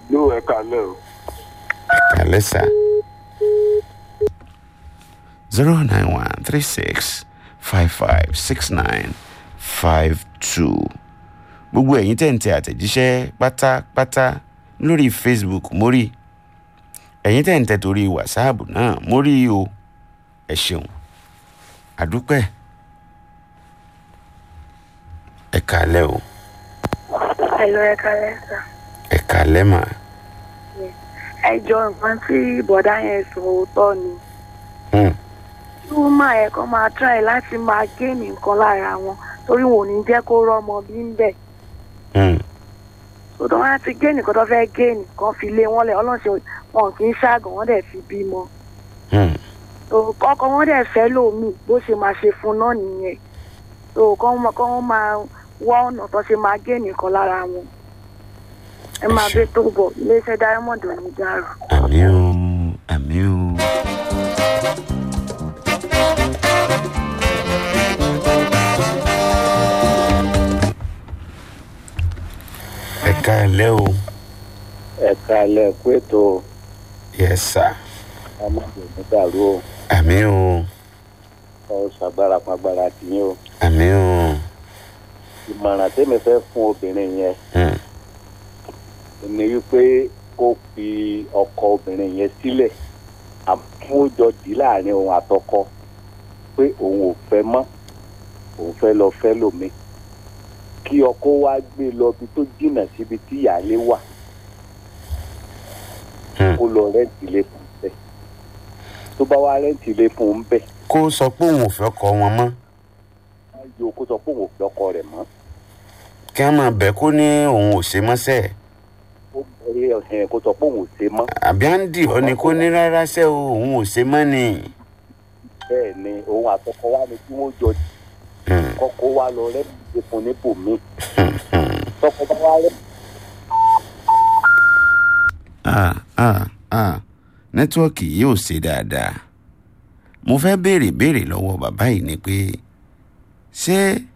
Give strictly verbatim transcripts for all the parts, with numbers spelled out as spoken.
ló ẹ kálẹ́ o. ẹ kálẹ́ sà. zero nine one three six five five six nine five two. gbogbo ẹ̀yin tẹ̀ ń tẹ àtẹ̀jíṣẹ́ pátápátá lórí Facebook mo rí ẹ̀yin tẹ̀ ń tẹ torí WhatsApp náà mo rí o ẹ ṣeun àdúpẹ́ ẹ kálẹ́ o. Hello, ẹ kálẹ́ sà. ẹ kálẹ́ mà. ẹ jọ nǹkan tí bọ̀dá yẹn sọ òótọ́ ni. kí wọ́n máa ẹ̀ kọ́ máa try láti máa gé nǹkan lára wọn torí wọn ò ní jẹ́ kó rọ́mọ bí ń bẹ̀. tòdò wọn á ti gé nǹkan tó fẹ́ gé nǹkan fi lé wọn lẹ̀ ọlọ́sẹ̀ wọn kì í ṣàgàn wọn dẹ̀ fi bímọ. ọkọ wọn dẹ̀ fẹ́ lòmíì bó ṣe máa ṣe fún náà nìyẹn. tó kọ́ wọn máa wá ọ̀nà tó ṣe máa gé nìkan lára wọn ẹ máa bẹ tó bọ̀ iléeṣẹ́ Diamond ò ní dàrú. àmì o àmì o. ẹ káalẹ́ o. ẹ kálẹ́ kú ètò. yes sir. ọmọdé ní dàrú o. àmì o. ọ ṣàgbára pàgbára tìyín o. àmì o. ìmọ̀ràn tẹ́mi fẹ́ fún obìnrin yẹn ni wípé kó fi ọkọ obìnrin yẹn sílẹ̀ àmújọ dì láàrin òun àtọkọ pé òun ò fẹ́ mọ́ òun fẹ́ lọ fẹ́ lómi kí ọkọ wá gbé lọ bí tó jìnnà síbi tí ìyáálé wà kó lọ rẹ́ǹtì ilé fún un bẹ́ẹ̀ tó bá wá rẹ́ǹtì ilé fún un bẹ́ẹ̀. kó sọ pé òun ò fẹ́ kọ wọn mọ́. yóò kó sọ pé òun ò fẹ́ ọkọ rẹ̀ mọ́. kí wọ́n máa bẹ̀ kó ní òun ò ṣe mọ́sẹ̀. ó bẹ̀rẹ̀ ọ̀hìn kó sọ pé òun ò ṣe mọ́. àbí à ń dì ọ́ ni kó ní rárá sẹ́ o òun ò ṣe mọ́ ni. bẹ́ẹ̀ ni òun àtọkọ wa ni kí wọ́n jọ kọ́kọ́ wa lọ rẹ́ǹtì fún níbòmí. tọkọ bá wá rẹ́. ah ah ah nẹ́tíwọ́ọ̀kì yìí ò ṣe dáadáa mo fẹ́ béèrè béèrè lọ́wọ́ bàbá yìí ni pé ṣé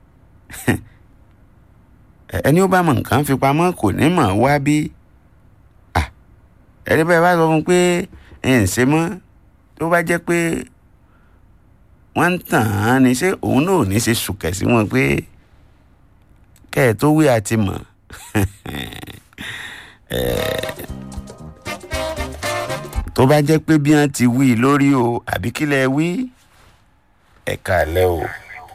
ẹni ó bá mọ nǹkan fi pamọ́ kò ní mọ̀ wá bí ẹni bẹ́ẹ̀ bá sọ fún un pé ẹ̀ ń ṣe mọ́ tó bá jẹ́ pé wọ́n ń tàn án ni ṣé òun náà ò ní ṣe sùkẹ̀ sí wọn pé kẹ́ ẹ̀ tó wí àti mọ̀ tó bá jẹ́ pé bí wọ́n ti wí lórí o àbí kí lẹ wí ẹ káalẹ́ o.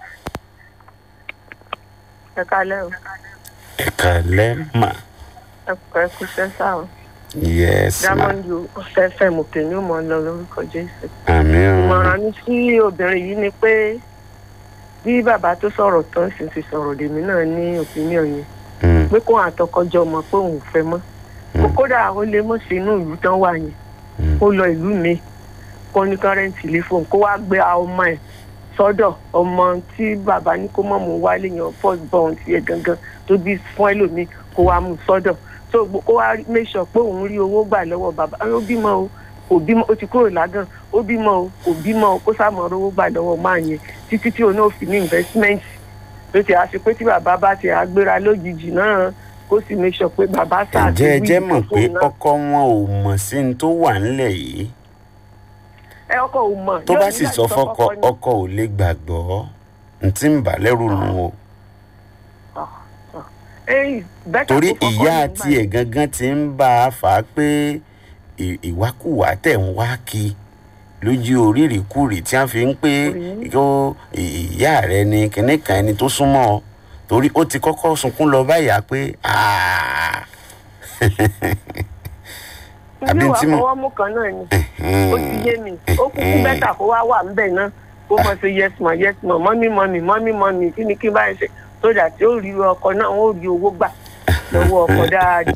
ẹ kálẹ́ o. ẹ káalẹ́ mà. ẹ kọ́ ẹ kú sẹ́sà o. yes ma. Diamond ọ̀fẹ́ fẹ́ mo kì í ní mọ̀ lọ lórúkọ Jésù. àmì o. ìmọ̀ràn mi sí obìnrin yìí ni pé bí bàbá tó sọ̀rọ̀ tán sì ti sọ̀rọ̀ lèmi náà ní opinion yẹn pé kó àtọkọjọ mọ̀ pé òun ò fẹ́ mọ́ kódà ó lè mọ̀ sí inú ìlú tán wà yẹn kó lọ ìlú mi kó ní kọ́rẹ́ǹtì lé fóun kó wá gbé ọmọ ẹ̀ sọ́dọ̀ ọmọ tí bàbá ní kó mọ̀ mú wálé yan first born tiẹ̀ gangan tó bí fún ẹlòmíì kó wá mú sọ́dọ̀ so kó wá make sure pé òun rí owó gbà lọ́wọ́ bàbá ó bímọ o kò bímọ ó ti kúrò lágàn ó bímọ o kò bímọ o kó sáà mọ̀ owó gbà lọ́wọ́ máa yẹn títí tí òun náà fi ní investment ló ti àṣẹ pé tí bàbá bá ti àgbéra lójijì náà kó sì make sure pé bàbá sáà ti wí. ǹjẹ́ ẹ jẹ́ mọ̀ pé ọkọ wọn ò mọ̀ sí ní tó wà nílẹ̀ yìí. ẹ ọkọ ò mọ̀. tó bá sì sọ fọ́kọ ọkọ ò lè gbàgbọ́ n tí ń bà lẹ́rù nù o. torí ìyá tiẹ̀ gangan ti ń bá a fà á pé ìwákùwà tẹ̀ ń wá kí lójú orírìkúrì tí wọ́n fi ń pé ìyá rẹ ni kìnnìkan ẹni tó súnmọ́ ọ torí ó ti kọ́kọ́ sunkún lọ báyà pé àbí tí mo wá fọwọ́ mú kan náà ni ó ti yé mi ó kúkú bẹ́tà kó wá wà ńbẹ̀ náà kó mọ̀ sí yes ma yes ma mọ́mí mọ́mí mọ́mí mọ́mí kí ni kí n bá ṣe sódà tí ó rí ọkọ náà ó rí owó gbà lọ́wọ́ ọkọ dáadáa.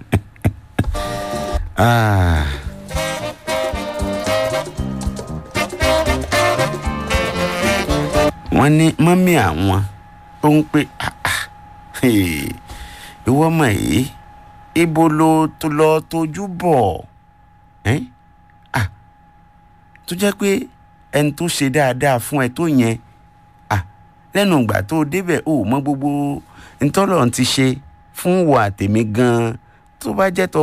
wọ́n ní mọ́mí àwọn ó ń pè ìwọ ọmọ yìí ibo ló tó lọ tójú bọ̀ ẹ́ ah tó jẹ́ pé ẹni tó ṣe dáadáa fún ẹ tó yẹn ah lẹ́nu ìgbà tó débẹ̀ ó mọ gbogbo ntọ́lọ̀ ti ṣe fún wa tèmi gan-an tó bá jẹ́ tó